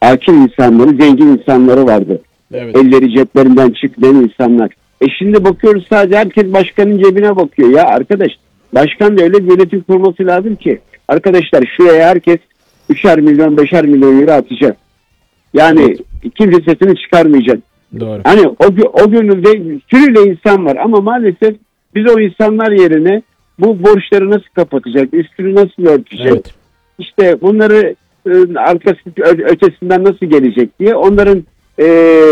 hakim insanları, zengin insanları vardı. Evet. Elleri ceplerinden çıkmayan insanlar. Şimdi bakıyoruz sadece herkes başkanın cebine bakıyor. Ya arkadaş, başkan da öyle bir yönetim kurması lazım ki. Arkadaşlar şuraya herkes 3'er milyon 5'er milyon euro atacak. Yani kimse sesini çıkarmayacak. Doğru. Hani o gönülde sürüyle insan var ama maalesef biz o insanlar yerine bu borçları nasıl kapatacak, üstünü nasıl örtecek, Evet. işte bunları arkası ötesinden nasıl gelecek diye onların